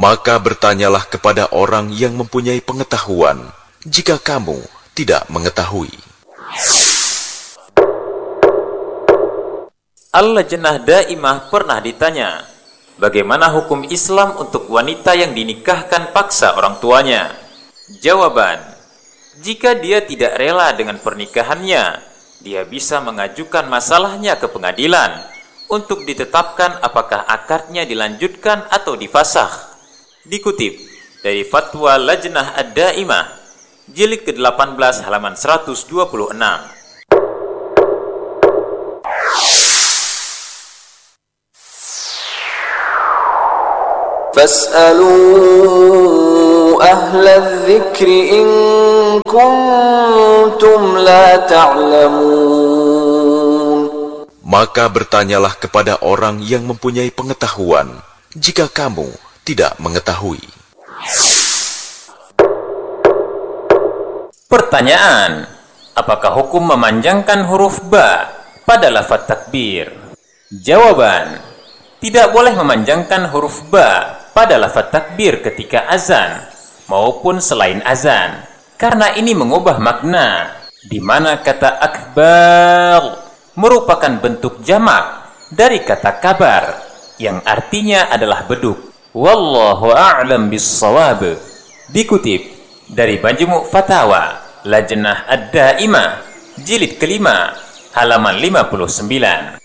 Maka bertanyalah kepada orang yang mempunyai pengetahuan, jika kamu tidak mengetahui. Al-Lajnah Daimah pernah ditanya, bagaimana hukum Islam untuk wanita yang dinikahkan paksa orang tuanya? Jawaban, jika dia tidak rela dengan pernikahannya, dia bisa mengajukan masalahnya ke pengadilan untuk ditetapkan apakah akadnya dilanjutkan atau difasakh. Dikutip dari Fatwa Lajnah Ad-Daimah, jilid ke-18 halaman 126. فاسألوا أهل الذكر إن كنتم لا تعلمون. Maka bertanyalah kepada orang yang mempunyai pengetahuan, jika kamu tidak mengetahui. Pertanyaan, apakah hukum memanjangkan huruf ba pada lafaz takbir? Jawaban, tidak boleh memanjangkan huruf ba pada lafaz takbir ketika azan maupun selain azan, karena ini mengubah makna, di mana kata akbar merupakan bentuk jamak dari kata kabar yang artinya adalah beduk. Wallahu a'lam bis-shawab. Dikutip dari Majmu' Fatawa Lajnah Ad-Daimah, jilid ke-5 halaman 59.